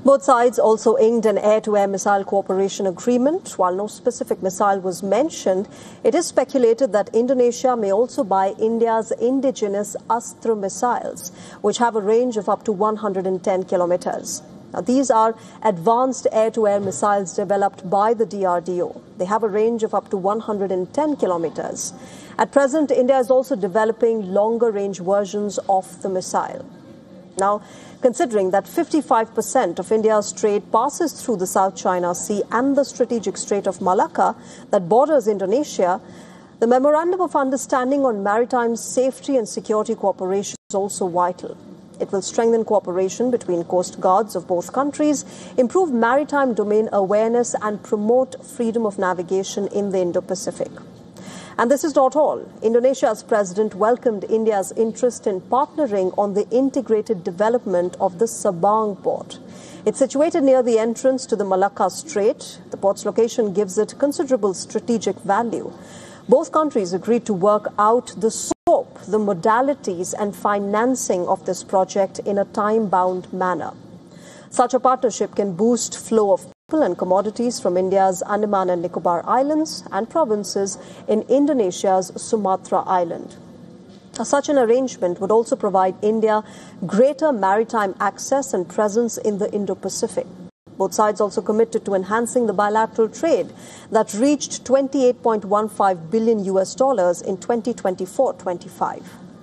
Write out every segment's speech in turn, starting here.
Both sides also inked an air-to-air missile cooperation agreement. While no specific missile was mentioned, it is speculated that Indonesia may also buy India's indigenous Astra missiles, which have a range of up to 110 kilometers. Now, these are advanced air-to-air missiles developed by the DRDO. They have a range of up to 110 kilometers. At present, India is also developing longer-range versions of the missile. Now, considering that 55% of India's trade passes through the South China Sea and the strategic Strait of Malacca that borders Indonesia, the Memorandum of Understanding on Maritime Safety and Security Cooperation is also vital. It will strengthen cooperation between coast guards of both countries, improve maritime domain awareness and promote freedom of navigation in the Indo-Pacific. And this is not all. Indonesia's president welcomed India's interest in partnering on the integrated development of the Sabang port. It's situated near the entrance to the Malacca Strait. The port's location gives it considerable strategic value. Both countries agreed to work out the scope, the modalities and financing of this project in a time-bound manner. Such a partnership can boost flow of people and commodities from India's Andaman and Nicobar Islands and provinces in Indonesia's Sumatra Island. Such an arrangement would also provide India greater maritime access and presence in the Indo-Pacific. Both sides also committed to enhancing the bilateral trade that reached $28.15 billion in 2024-25.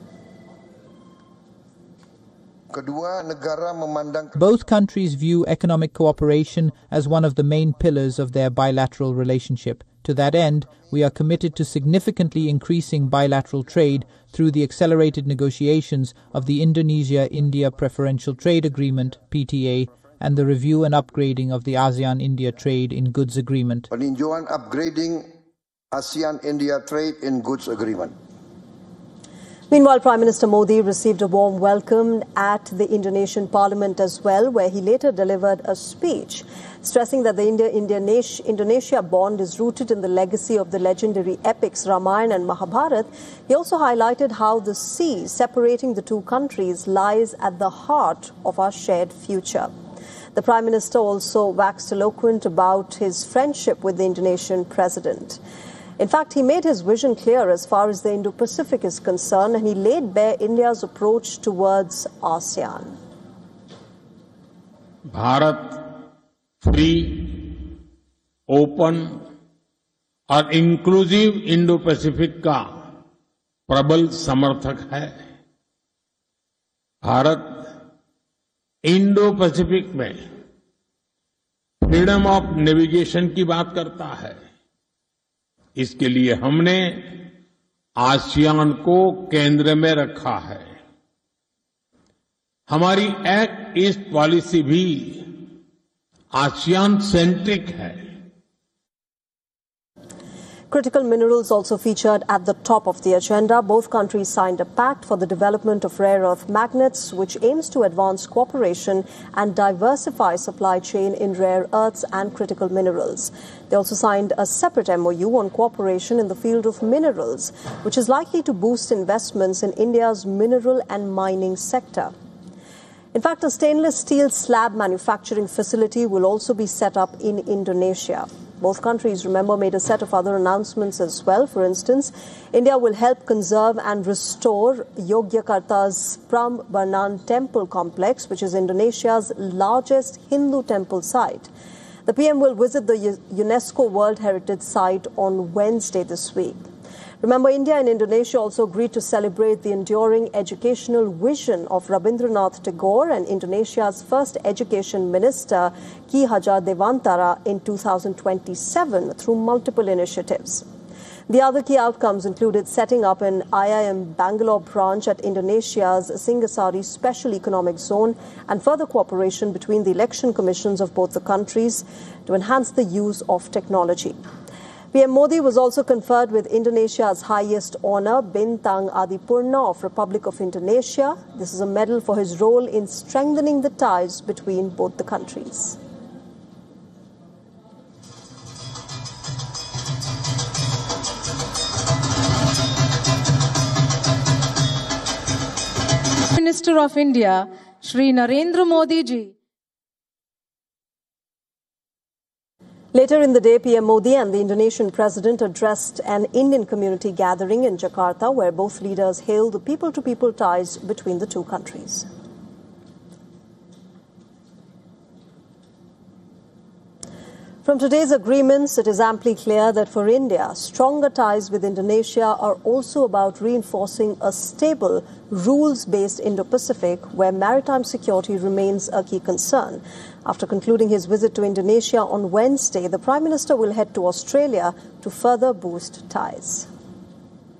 Both countries view economic cooperation as one of the main pillars of their bilateral relationship. To that end, we are committed to significantly increasing bilateral trade through the accelerated negotiations of the Indonesia-India Preferential Trade Agreement, PTA, and the review and upgrading of the ASEAN-India Trade in Goods Agreement. Peninjauan upgrading ASEAN-India Trade in Goods Agreement. Meanwhile, Prime Minister Modi received a warm welcome at the Indonesian Parliament as well, where he later delivered a speech stressing that the India-Indonesia bond is rooted in the legacy of the legendary epics Ramayana and Mahabharata. He also highlighted how the sea separating the two countries lies at the heart of our shared future. The Prime Minister also waxed eloquent about his friendship with the Indonesian president. In fact, he made his vision clear as far as the Indo-Pacific is concerned, and he laid bare India's approach towards ASEAN. Bharat free, open और inclusive Indo Pacific का प्रबल समर्थक है। Bharat Indo Pacific में freedom of navigation की बात करता है। इसके लिए हमने आसियान को केंद्र में रखा है। हमारी एक्ट ईस्ट पॉलिसी भी आसियान सेंट्रिक है। Critical minerals also featured at the top of the agenda. Both countries signed a pact for the development of rare earth magnets, which aims to advance cooperation and diversify supply chain in rare earths and critical minerals. They also signed a separate MOU on cooperation in the field of minerals, which is likely to boost investments in India's mineral and mining sector. In fact, a stainless steel slab manufacturing facility will also be set up in Indonesia. Both countries, remember, made a set of other announcements as well. For instance, India will help conserve and restore Yogyakarta's Prambanan temple complex, which is Indonesia's largest Hindu temple site. The PM will visit the UNESCO World Heritage Site on Wednesday this week. Remember, India and Indonesia also agreed to celebrate the enduring educational vision of Rabindranath Tagore and Indonesia's first education minister, Ki Hajar Dewantara, in 2027 through multiple initiatives. The other key outcomes included setting up an IIM Bangalore branch at Indonesia's Singasari Special Economic Zone and further cooperation between the election commissions of both the countries to enhance the use of technology. PM Modi was also conferred with Indonesia's highest honor, Bintang Adipurna of Republic of Indonesia. This is a medal for his role in strengthening the ties between both the countries. Minister of India, Shri Narendra Modi ji. Later in the day, PM Modi and the Indonesian president addressed an Indian community gathering in Jakarta, where both leaders hailed the people-to-people ties between the two countries. From today's agreements, it is amply clear that for India, stronger ties with Indonesia are also about reinforcing a stable, rules-based Indo-Pacific where maritime security remains a key concern. After concluding his visit to Indonesia on Wednesday, the Prime Minister will head to Australia to further boost ties.